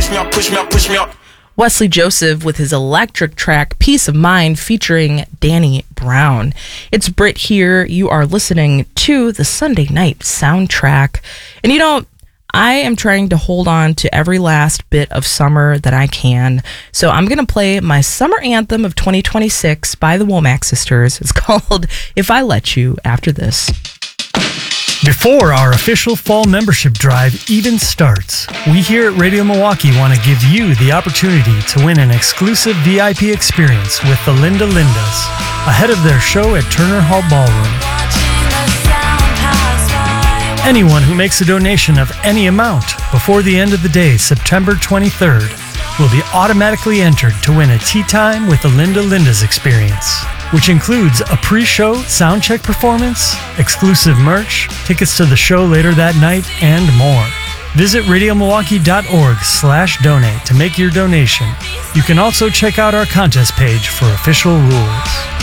Wesley Joseph with his electric track Peace of Mind featuring Danny Brown. It's Britt here. You are listening to the Sunday Night Soundtrack. And you know, I am trying to hold on to every last bit of summer that I can. So I'm going to play my summer anthem of 2026 by the Womack Sisters. It's called If I Let You after this. Before our official fall membership drive even starts, we here at Radio Milwaukee want to give you the opportunity to win an exclusive VIP experience with the Linda Lindas ahead of their show at Turner Hall Ballroom. Anyone who makes a donation of any amount before the end of the day, September 23rd, will be automatically entered to win a Tea Time with the Linda Lindas experience, which includes a pre-show soundcheck performance, exclusive merch, tickets to the show later that night, and more. Visit radiomilwaukee.org/donate to make your donation. You can also check out our contest page for official rules.